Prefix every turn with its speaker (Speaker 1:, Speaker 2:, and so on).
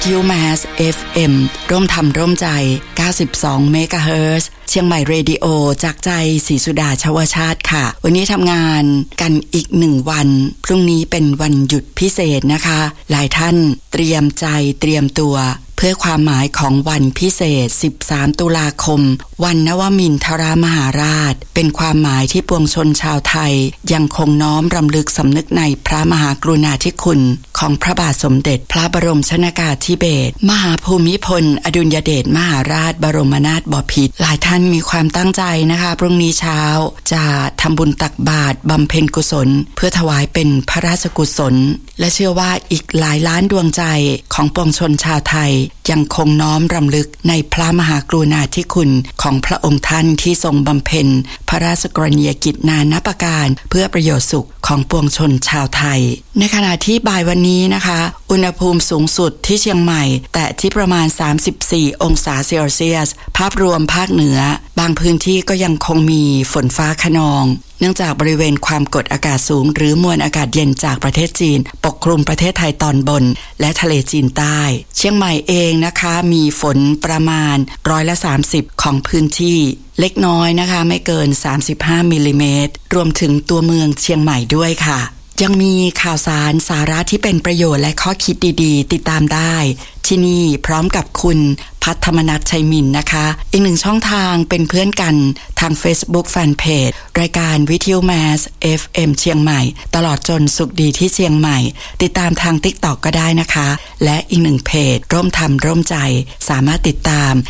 Speaker 1: ทิวแมส FM ร่วมทำร่วมใจ92เมกะเฮิรตซ์เชียงใหม่เรดิโอจากใจศรีสุดาชวชาติค่ะวันนี้ทำงานกันอีก1วันพรุ่งนี้เป็นวันหยุดพิเศษนะคะหลายท่านเตรียมใจเตรียมตัวเพื่อความหมายของวันพิเศษ13ตุลาคมวันนวมินทรมหาราชเป็นความหมายที่ปวงชนชาวไทยยังคงน้อมรำลึกสำนึกในพระมหากรุณาธิคุณของพระบาทสมเด็จพระบรมชนกาธิเบศรมหาภูมิพลอดุลยเดชมหาราชบรมนาถบพิตรหลายท่านมีความตั้งใจนะคะพรุ่งนี้เช้าจะทำบุญตักบาตรบำเพ็ญกุศลเพื่อถวายเป็นพระราชกุศลและเชื่อว่าอีกหลายล้านดวงใจของปวงชนชาวไทยยังคงน้อมรำลึกในพระมหากรุณาธิคุณของพระองค์ท่านที่ทรงบำเพ็ญพระราชกรณียกิจนานาประการเพื่อประโยชน์สุขของปวงชนชาวไทยในขณะที่บ่ายวันนี้นะคะอุณหภูมิสูงสุดที่เชียงใหม่แตะที่ประมาณ34องศาเซลเซียสภาพรวมภาคเหนือบางพื้นที่ก็ยังคงมีฝนฟ้าคะนองเนื่องจากบริเวณความกดอากาศสูงหรือมวลอากาศเย็นจากประเทศจีนปกคลุมประเทศไทยตอนบนและทะเลจีนใต้เชียงใหม่เองนะคะมีฝนประมาณ30%ของพื้นที่เล็กน้อยนะคะไม่เกิน35มิลลิเมตรรวมถึงตัวเมืองเชียงใหม่ด้วยค่ะยังมีข่าวสารสาระที่เป็นประโยชน์และข้อคิดดีๆติดตามได้ที่นี่พร้อมกับคุณพัฒธรรมนัสชัยมินนะคะอีกหนึ่งช่องทางเป็นเพื่อนกันทาง Facebook Fanpage รายการวิทยุแมส FM เชียงใหม่ตลอดจนสุขดีที่เชียงใหม่ติดตามทาง TikTok ก็ได้นะคะและอีกหนึ่งเพจร่วมทำร่วมใจสามารถติดตาม